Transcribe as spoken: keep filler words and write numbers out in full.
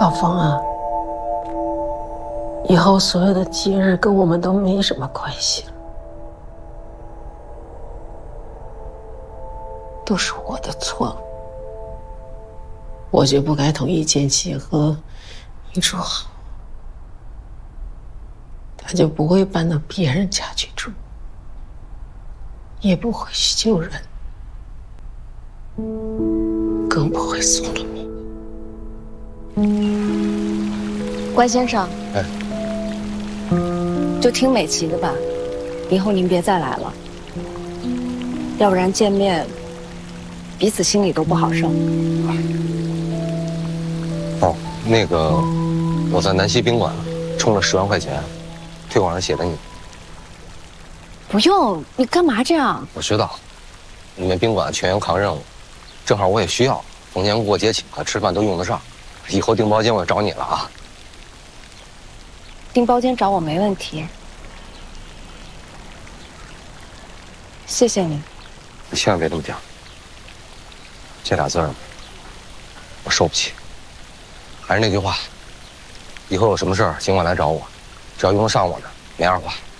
老冯啊，以后所有的节日跟我们都没什么关系了，都是我的错。我就不该同一见结合，你住好，他就不会搬到别人家去住，也不会去救人，更不会送了你。 关先生， 哎， 就听美琪的吧，以后您别再来了，要不然见面，彼此心里都不好受。 哦，那个，我在南溪宾馆充了十万块钱，退款上写的你。 不用，你干嘛这样？ 我知道，你们宾馆全员扛任务，正好我也需要，逢年过节请客吃饭都用得上。以后订包间我找你了啊。 订包间找我没问题，谢谢你。 你千万别这么讲，这俩字儿我受不起。还是那句话，以后有什么事儿尽管来找我，只要用得上我的，没二话。